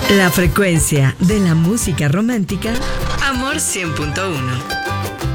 La frecuencia de la música romántica, Amor 100.1.